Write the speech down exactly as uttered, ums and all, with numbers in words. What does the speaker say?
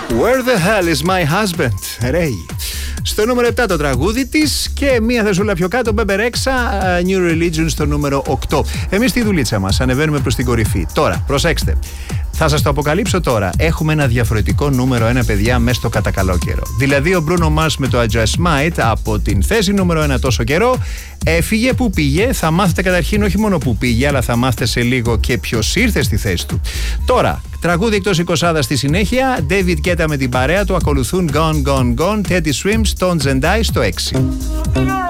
Where the hell is my husband? Ray. Στο νούμερο επτά το τραγούδι της και μία θεσούλα πιο κάτω, Bebe Rexha, New Religion στο νούμερο οκτώ. Εμείς στη δουλίτσα μας ανεβαίνουμε προς την κορυφή. Τώρα, προσέξτε. Θα σας το αποκαλύψω τώρα. Έχουμε ένα διαφορετικό νούμερο ένα, παιδιά, μέσα στο κατά καλό καιρό. Δηλαδή, ο Bruno Mars με το I Just Might από την θέση νούμερο ένα τόσο καιρό έφυγε. Που πήγε? Θα μάθετε καταρχήν όχι μόνο που πήγε, αλλά θα μάθετε σε λίγο και ποιος ήρθε στη θέση του. Τώρα, τραγούδι εκτός εικοσάδας στη συνέχεια. David Guetta με την παρέα του. Ακολουθούν Gone, Gone, Gone, Teddy Swims, Tones and I στο έξι.